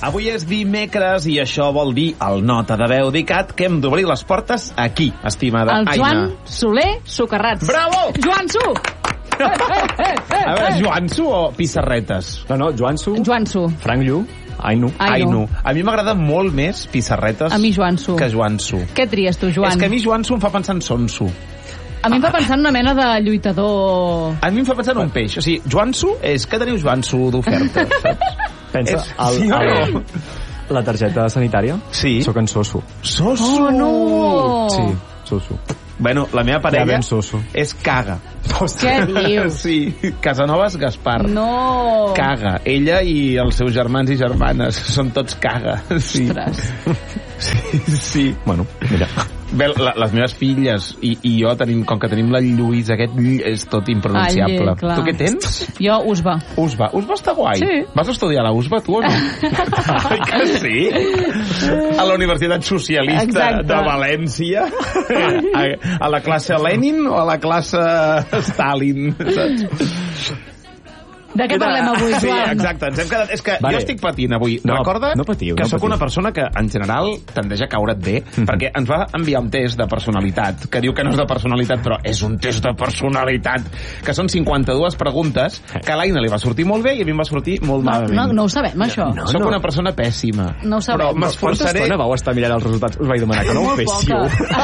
Avui és dimecres i això vol dir el Nota de Veu d'ICAT que hem d'obrir les portes aquí, estimada Aina. El Joan Soler Socarrats. Bravo! Joan Su! A veure, Joan Su o Pissarretes? No, Joan Su. Joan Su. Frank Llu. Ainu. A mi m'agrada molt més Pissarretes a mi Joan Su. Que Joan Su. Què tries tu, Joan? És que a mi Joan Su em fa pensar en Son Su. A mi em fa pensar en una mena de lluitador... A mi em fa pensar en un peix. O sigui, Joan Su és que teniu Joan Su d'oferta, saps? Pensa, sí o no? La targeta sanitària? Sí. Soc en Soso. Soso! Oh, no! Sí, Soso. Bueno, la meva parella ben Soso. és Caga. Què dius? Sí, Casanovas Gaspar. No! Caga. Ella i els seus germans i germanes són tots Caga. Sí. Ostres. Sí. Bueno, mira. Bé, les meves filles i jo, com que tenim la Lluís, aquest és tot impronunciable. Clar. Tu què tens? Jo, Usba. Usba està guai. Sí. Vas estudiar a la Usba, tu o no? Ai, que sí? A la Universitat Socialista Exacte. de València? A la classe Lenin o a la classe Stalin? Saps? De què parlem avui, Joan? Sí, exacte, ens hem quedat... És que vale. jo estic patint avui. No, Recorda no patiu, que no sóc patiu. una persona que en general tendeix a caure't bé, perquè ens va enviar un test de personalitat, que diu que no és de personalitat, però és un test de personalitat, que són 52 preguntes, que a l'Aina li va sortir molt bé i a mi em va sortir molt malament. No ho sabem, això. Soc una persona pèssima. No ho sabem. Però Quanta m'esforçaré... estona vau estar mirant els resultats? Us vaig demanar que no ho Molt féssiu.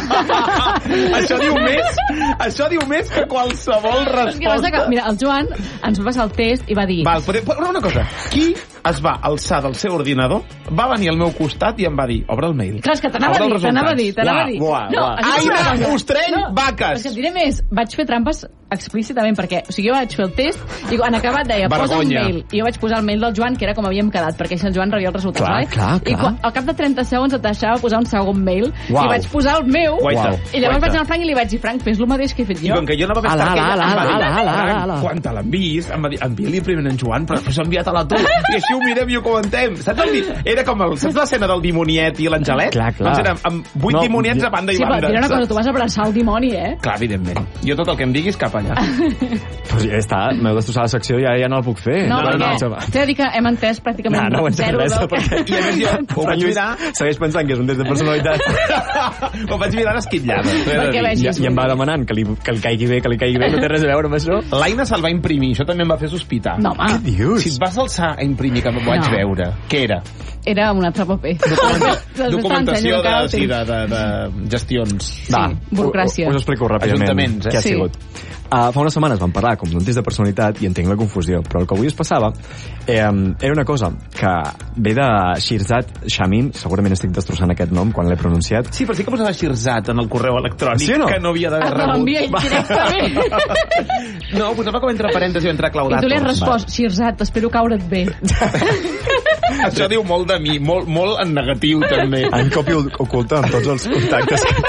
Això diu més que qualsevol És que vas resposta. mira, el Joan ens va passar el test i va dir... Val, però una cosa, qui es va alçar del seu ordinador, va venir al meu costat i em va dir, obre el mail. Clar, és que t'anava a dir. Buah. Aina, Ostrell, És vaques! que et diré més, vaig fer trampes explícitament, perquè, o sigui, jo vaig fer el test i en acabat deia, posa un Vergonya. mail. I jo vaig posar el mail del Joan, que era com havíem quedat, perquè així el Joan rebia els resultats, Clar, vale? clar. I al cap de 30 segons et deixava posar un segon mail, Uau. i vaig posar el meu, Guaita. i llavors vaig anar al Frank i li vaig dir, Frank, fes el mateix que he fet I jo. com que jo no va estar Ala. quan te l'han vist, em va dir, envia-li primer en Joan, però s'ha enviat a la tu, i així ho mirem i ho comentem. Saps era com saps l'escena del dimoniet i l'angelet? Clar. Doncs era amb 8 dimoniets a banda i Sí, però banda. diré una cosa, saps? tu vas abraçar el dimoni, Clar, evidentment. Jo tot el que em diguis cap allà. Pues ja està, m'heu destrossat la secció i ja no la puc fer. No, perquè t'he de dir que hem entès pràcticament No ho entès zero res, del que... perquè... I a més jo ho vaig mirar... Segueix pensant que és un test de personalitat. Ho vaig mirar esquitllada. Perquè vegis. I em va demanant que li caigui bé, no té res a veure amb això. L'Aina se'l va imprimir, això també em va fer sospitar. No, home, dius? Si et vas alçar a imprimir, que m'ho vaig No. veure, què era? era un altre paper. Documentació de gestions. Va, burocràcia. us explico ràpidament Ajuntaments, què ha Sí. sigut. Fa unes setmanes vam parlar com d'un test de personalitat i entenc la confusió, però el que avui us passava era una cosa que ve de Shirzad Shamin, segurament estic destrossant aquest nom quan l'he pronunciat. Sí, però sí que posava Shirzad en el correu electrònic, Sí o no? que no havia d'haver Ah, rebut. l'envia directament. No, posava com entre parèntesis o entre I claudatos. tu li has respost, Shirzad, espero caure't bé. Això diu molt de mi, molt en negatiu, també. En còpia oculta amb tots els contactes que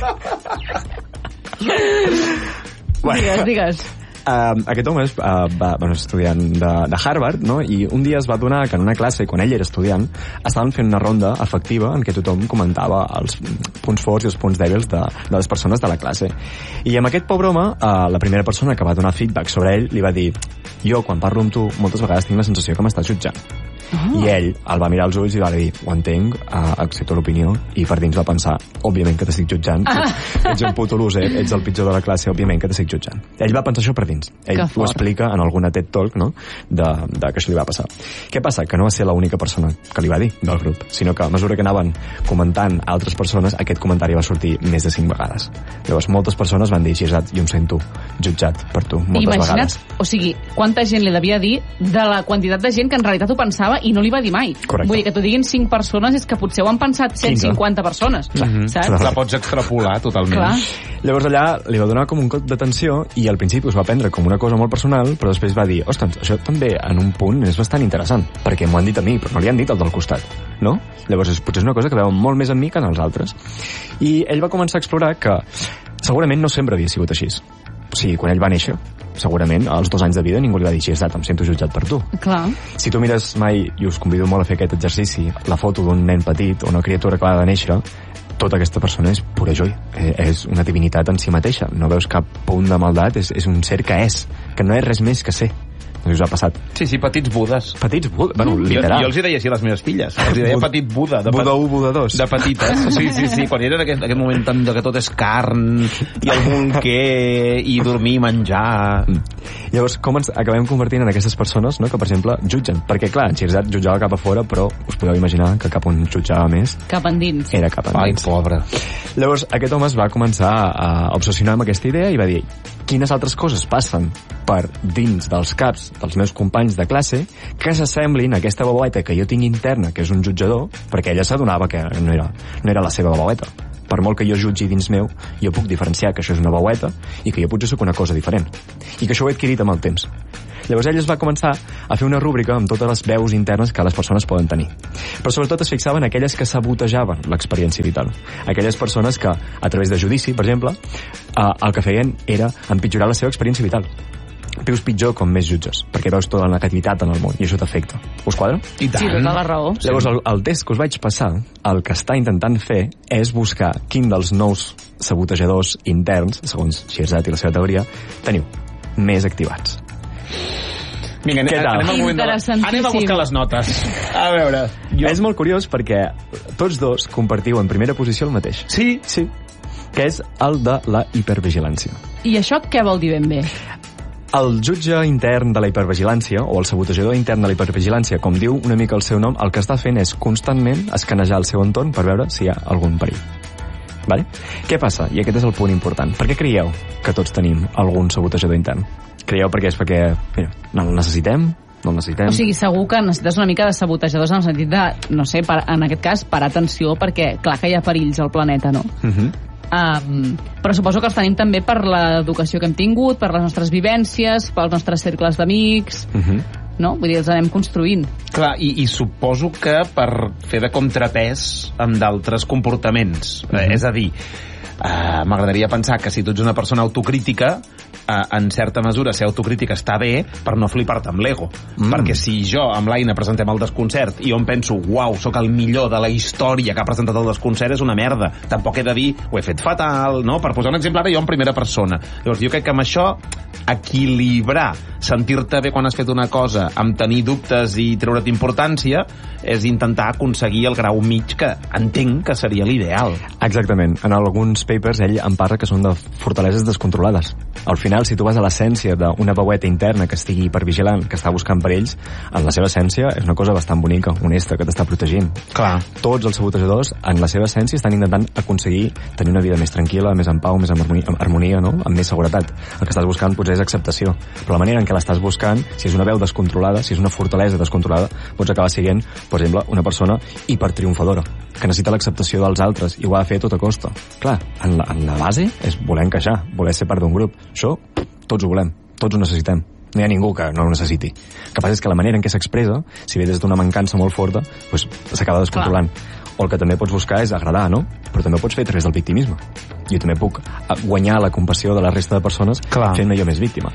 Digues. Aquest home és estudiant de Harvard, no? I un dia es va adonar que en una classe, quan ell era estudiant, estaven fent una ronda efectiva en què tothom comentava els punts forts i els punts dèbils de les persones de la classe. I amb aquest pobre home, la primera persona que va donar feedback sobre ell li va dir: jo, quan parlo amb tu, moltes vegades tinc la sensació que m'estàs jutjant. I ell el va mirar als ulls i va dir: ho entenc, accepto l'opinió, i per dins va pensar: òbviament que t'estic jutjant, ets un puto loser, ets el pitjor de la classe, òbviament que t'estic jutjant. Ell va pensar això per dins. Ell ho explica en alguna TED Talk, no?, de que això li va passar. Què passa? Que no va ser l'única persona que li va dir del grup, sinó que a mesura que anaven comentant a altres persones, aquest comentari va sortir més de 5 vegades. Llavors moltes persones van dir: Shirzad, jo em sento jutjat per tu moltes vegades. O sigui, quanta gent li devia dir de la quantitat de gent que en realitat ho pensava i no li va dir mai. Correcte. Vull dir que t'ho diguin 5 persones és que potser ho han pensat 150 persones. Saps? La pots extrapolar totalment. Clar. Llavors allà li va donar com un cop d'atenció i al principi us va prendre com una cosa molt personal, però després va dir: ostres, això també en un punt és bastant interessant, perquè m'ho han dit a mi, però no li han dit al del costat, no? Llavors potser és una cosa que veuen molt més en mi que en els altres. I ell va començar a explorar que segurament no sempre havia sigut així. O sigui, quan ell va néixer, segurament als 2 anys de vida ningú li va dir: Shirzad, em sento jutjat per tu. Clar. Si tu mires mai, i us convido molt a fer aquest exercici, la foto d'un nen petit o una criatura que va de néixer, tota aquesta persona és pura joy, és una divinitat en si mateixa, no veus cap punt de maldat, és un ser que no és res més que ser. No sé si us ha passat. Sí, petits budes. Petits budes? Bueno, literal. Jo els hi deia així a les meves filles. Els hi deia petit Buda. Buda 1, Buda 2. De petites. Sí. Quan era en aquest moment tant que tot és carn i el bolquer i dormir i menjar... Llavors, com ens acabem convertint en aquestes persones, no?, que, per exemple, jutgen? Perquè, clar, en Xirzat jutjava cap a fora, però us podeu imaginar que cap on jutjava més... Cap endins. Era cap endins. Ai, pobre. Llavors, aquest home es va començar a obsessionar amb aquesta idea i va dir: quines altres coses passen per dins dels caps dels meus companys de classe que s'assemblin a aquesta babaueta que jo tinc interna, que és un jutjador, perquè ella s'adonava que no era la seva babaueta. Per molt que jo jutgi dins meu, jo puc diferenciar que això és una babaueta i que jo potser sóc una cosa diferent. I que això ho he adquirit amb el temps. Llavors ell es va començar a fer una rúbrica amb totes les veus internes que les persones poden tenir. Però sobretot es fixava en aquelles que sabotejaven l'experiència vital. Aquelles persones que, a través de judici, per exemple, el que feien era empitjorar la seva experiència vital. Vius pitjor com més jutges, perquè veus tota la negativitat en el món, i això t'afecta. Us quadra? I tant. Sí, tota la raó. Llavors, el test que us vaig passar, el que està intentant fer és buscar quin dels nous sabotejadors interns, segons Xirzat i la seva teoria, teniu més activats. Vinga, anem a buscar les notes. A veure. És molt curiós perquè tots dos compartiu en primera posició el mateix. Sí? Sí. Que és el de la hipervigilància. I això què vol dir ben bé? El jutge intern de la hipervigilància, o el sabotejador intern de la hipervigilància, com diu una mica el seu nom, el que està fent és constantment escanejar el seu entorn per veure si hi ha algun perill. Vale? Què passa? I aquest és el punt important. Per què creieu que tots tenim algun sabotejador intern? Creieu perquè és perquè mira, no el necessitem? No el necessitem? O sigui, segur que necessites una mica de sabotejadors en el sentit de, no sé, en aquest cas, parar atenció perquè clar que hi ha perills al planeta, no? Però suposo que els tenim també per l'educació que hem tingut, per les nostres vivències, pels nostres cercles d'amics, no? Vull dir, els anem construint. Clar, i suposo que per fer de contrapès amb d'altres comportaments. És a dir, m'agradaria pensar que si tu ets una persona autocrítica, en certa mesura ser autocrítica està bé per no flipar-te amb l'ego. Perquè si jo amb l'Aina presentem el desconcert i jo em penso, uau, sóc el millor de la història que ha presentat el desconcert, és una merda. Tampoc he de dir, ho he fet fatal, no? Per posar un exemple ara jo en primera persona. Llavors jo crec que amb això equilibrar sentir-te bé quan has fet una cosa amb tenir dubtes i treure't importància és intentar aconseguir el grau mig que entenc que seria l'ideal. Exactament. En alguns papers ell en parla que són de fortaleses descontrolades. Al final, si tu vas a l'essència d'una veueta interna que estigui hipervigilant, que està buscant perills, en la seva essència és una cosa bastant bonica, honesta, que t'està protegint. Clar. Tots els sabotejadors, en la seva essència, estan intentant aconseguir tenir una vida més tranquil·la, més en pau, més en harmonia, no? Amb més seguretat. El que estàs buscant potser és acceptació. Però la manera en què l'estàs buscant, si és una veu descontrolada, si és una fortalesa descontrolada, pots acabar sent, per exemple, una persona hipertriomfadora, que necessita l'acceptació dels altres i ho ha de fer a tota costa. Clar, en la base és voler encaixar, voler ser part d'un grup. Això, tots ho volem, tots ho necessitem. No hi ha ningú que no ho necessiti. El que passa és que la manera en què s'expressa, si ve des d'una mancança molt forta, doncs s'acaba descontrolant. O el que també pots buscar és agradar, no? Però també ho pots fer a través del victimisme. Jo també puc guanyar la compassió de la resta de persones fent-me jo més víctima.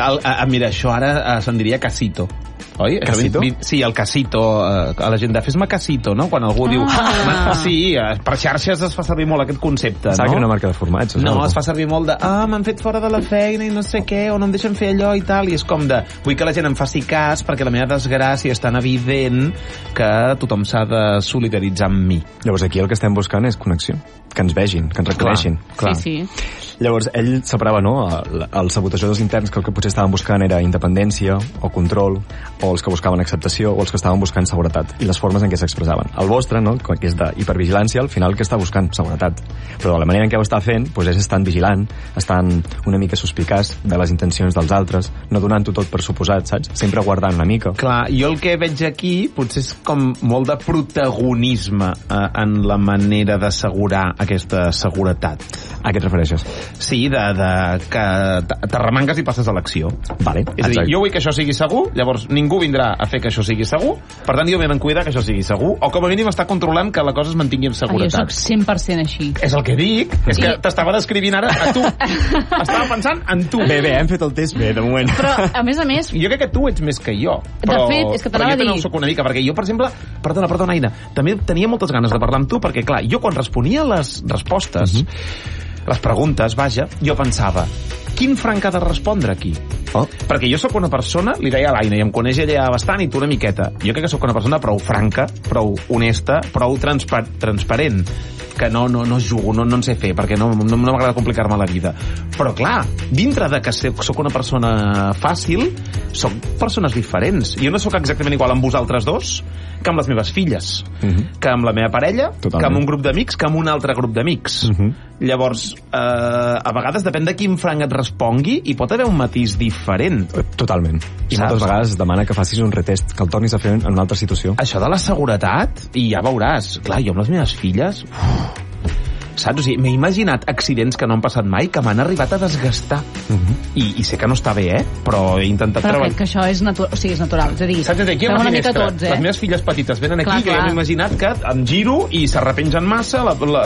Mira, això ara se'n diria casito. Oi? Casito? Sí, el casito. A la gent de fes-me casito, no? Quan algú diu... Sí, per xarxes es fa servir molt aquest concepte, no? Saps que una marca de formats? No, es fa servir molt de... m'han fet fora de la feina i no sé què, o no em deixen fer allò i tal, i és com de... Vull que la gent em faci cas perquè la meva desgràcia és tan evident que tothom s'ha de solidaritzar amb mi. Llavors aquí el que estem buscant és connexió, que ens vegin, que ens reconeixin. Clar. Sí. Llavors ell separava, no?, els sabotejadors interns que el que potser estaven buscant era independència o control, o els que buscaven acceptació, o els que estaven buscant seguretat, i les formes en què s'expressaven. El vostre, no?, que és d'hipervigilància, al final que està buscant seguretat. Però de la manera en què ho està fent, doncs és estant vigilant, estant una mica suspicaç de les intencions dels altres, no donant-ho tot per suposat, saps? Sempre guardant una mica. Clar, jo el que veig aquí potser és com molt de protagonisme en la manera d'assegurar aquesta seguretat. A què et refereixes? Sí, que t'arremangues i passes a l'acció. Vale, és a dir, jo vull que això sigui segur, llavors ningú vindrà a fer que això sigui segur, per tant jo m'he de cuidar que això sigui segur, o com a mínim està controlant que la cosa es mantingui en seguretat. Jo soc 100% així. És el que dic, és que t'estava descrivint ara a tu. Estava pensant en tu. Bé, hem fet el test bé, de moment. Però, a més, jo crec que tu ets més que jo. Però, de fet, és que t'anava a dir... Però jo també ho soc una mica, perquè jo, per exemple, perdona, Aina, també tenia moltes ganes de parlar amb tu, perquè, clar, jo quan responia les respostes, les preguntes, vaja, jo pensava, quin Frank ha de respondre aquí? Perquè jo sóc una persona, li deia a l'Aina, i em coneix ella bastant i tu una miqueta. Jo crec que sóc una persona prou franca, prou honesta, prou transparent, que no jugo, no en sé fer, perquè no m'agrada complicar-me la vida. Però clar, dintre de que sóc una persona fàcil, sóc persones diferents. Jo no sóc exactament igual amb vosaltres dos que amb les meves filles, que amb la meva parella, que amb un grup d'amics, que amb un altre grup d'amics. Llavors, a vegades depèn de quin franc et respongui i pot haver un matís diferent. Totalment. I moltes vegades es demana que facis un retest, que el tornis a fer en una altra situació. Això de la seguretat, i ja veuràs, clar, jo amb les meves filles... saps? O sigui, m'he imaginat accidents que no han passat mai, que m'han arribat a desgastar. I sé que no està bé, però he intentat treballar. Però crec que això és natural. És a dir, saps? Aquí una finestra. Tots, les meves filles petites venen aquí, que ja m'he imaginat que em giro i s'arrepengen massa,